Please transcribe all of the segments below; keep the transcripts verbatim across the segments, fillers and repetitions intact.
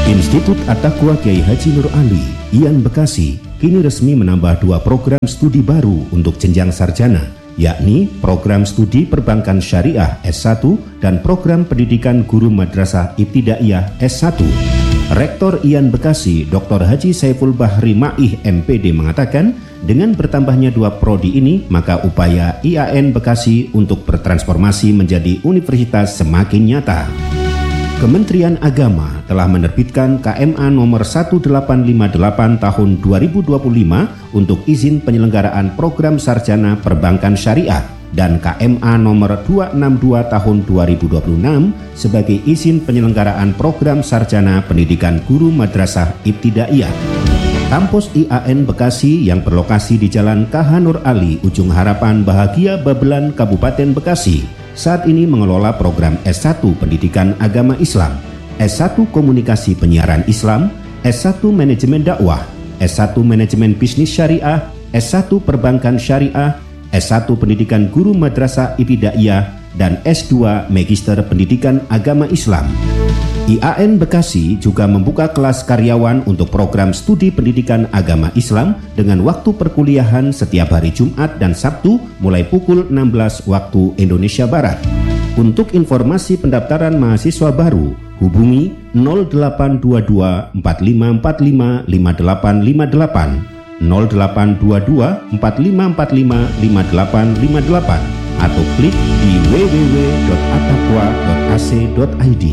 Institut At-Taqwa Kiai Haji Nur Ali, I A N Bekasi, kini resmi menambah dua program studi baru untuk jenjang sarjana, yakni program studi Perbankan Syariah S satu dan program Pendidikan Guru Madrasah Ibtidaiyah S satu. Rektor I A N Bekasi, Doktor Haji Saiful Bahri Ma'ih M P D mengatakan, dengan bertambahnya dua prodi ini, maka upaya I A N Bekasi untuk bertransformasi menjadi universitas semakin nyata. Kementerian Agama telah menerbitkan K M A nomor seribu delapan ratus lima puluh delapan tahun dua ribu dua puluh lima untuk izin penyelenggaraan program sarjana perbankan syariah dan K M A nomor dua ratus enam puluh dua tahun dua ribu dua puluh enam sebagai izin penyelenggaraan program sarjana pendidikan guru madrasah ibtidaiyah. Kampus I A N Bekasi yang berlokasi di Jalan K H Nur Ali, Ujung Harapan Bahagia Babelan, Kabupaten Bekasi, saat ini mengelola program S satu Pendidikan Agama Islam, S satu Komunikasi Penyiaran Islam, S satu Manajemen Dakwah, S satu Manajemen Bisnis Syariah, S satu Perbankan Syariah, S satu Pendidikan Guru Madrasah Ibtidaiyah, dan S dua Magister Pendidikan Agama Islam. I A N Bekasi juga membuka kelas karyawan untuk program studi pendidikan agama Islam dengan waktu perkuliahan setiap hari Jumat dan Sabtu mulai pukul enam belas waktu Indonesia Barat. Untuk informasi pendaftaran mahasiswa baru, hubungi nol delapan dua dua empat lima empat lima lima delapan lima delapan, nol delapan dua dua empat lima empat lima lima delapan lima delapan, atau klik di w w w titik attaqwa titik a c titik i d.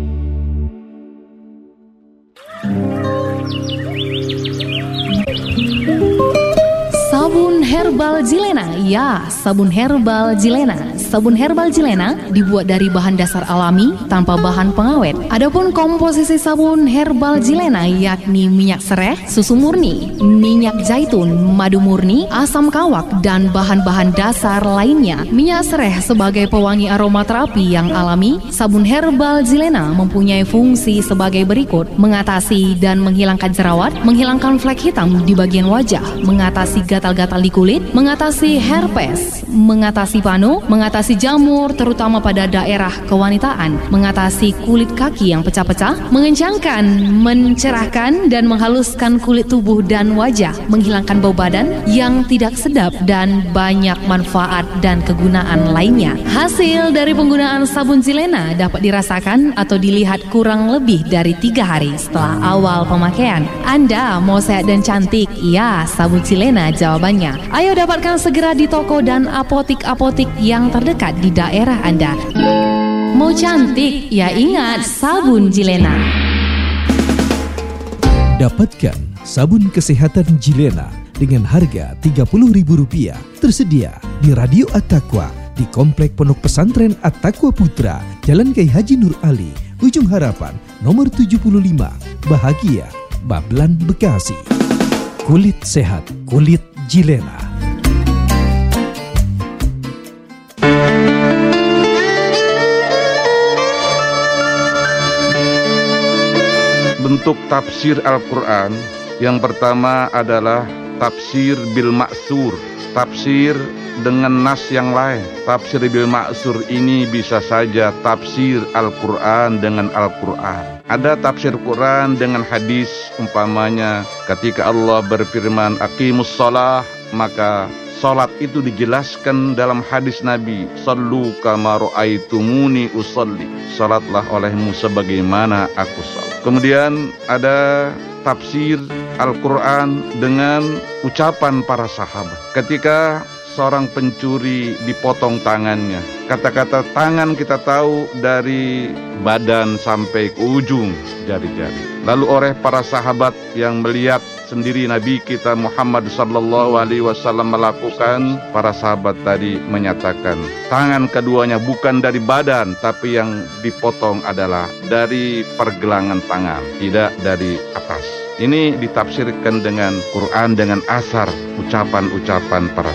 Sabun herbal Jilena, ya, sabun herbal Jilena. Sabun herbal Jilena dibuat dari bahan dasar alami tanpa bahan pengawet. Adapun komposisi sabun herbal Jilena yakni minyak sereh, susu murni, minyak zaitun, madu murni, asam kawak, dan bahan-bahan dasar lainnya. Minyak sereh sebagai pewangi aromaterapi yang alami, sabun herbal Jilena mempunyai fungsi sebagai berikut: mengatasi dan menghilangkan jerawat, menghilangkan flek hitam di bagian wajah, mengatasi gatal-gatal di kulit, mengatasi herpes, mengatasi panu, mengatasi jamur terutama pada daerah kewanitaan, mengatasi kulit kaki yang pecah-pecah, mengencangkan, mencerahkan dan menghaluskan kulit tubuh dan wajah, menghilangkan bau badan yang tidak sedap, dan banyak manfaat dan kegunaan lainnya. Hasil dari penggunaan sabun Jilena dapat dirasakan atau dilihat kurang lebih dari tiga hari setelah awal pemakaian. Anda mau sehat dan cantik? Ya, sabun Jilena jawabannya. Ayo dapatkan segera di toko dan apotik-apotik yang terdekat di daerah Anda. Mau cantik? Ya ingat sabun Jilena. Dapatkan sabun kesehatan Jilena dengan harga tiga puluh ribu rupiah. Tersedia di Radio At-Taqwa di Komplek Pondok Pesantren At-Taqwa Putra, Jalan Kiai Haji Nur Ali, Ujung Harapan, nomor tujuh puluh lima, Bahagia, Babelan, Bekasi. Kulit sehat, kulit Jilena. Bentuk tafsir Al-Quran yang pertama adalah tafsir bil ma'sur, tafsir dengan nas yang lain. Tafsir bil ma'sur ini bisa saja tafsir Al-Quran dengan Al-Quran. Ada tafsir Quran dengan hadis, umpamanya ketika Allah berfirman aqimus shalah, maka salat itu dijelaskan dalam hadis Nabi, sallu kama ra'aitumuni usalli, salatlah olehmu sebagaimana aku salat. Kemudian ada tafsir Al-Quran dengan ucapan para sahabat. Ketika seorang pencuri dipotong tangannya, kata-kata tangan kita tahu dari badan sampai ke ujung jari-jari. Lalu oleh para sahabat yang melihat sendiri Nabi kita Muhammad sallallahu alaihi wasallam melakukan, para sahabat tadi menyatakan tangan keduanya bukan dari badan, tapi yang dipotong adalah dari pergelangan tangan, tidak dari atas. Ini ditafsirkan dengan Quran dengan asar ucapan-ucapan para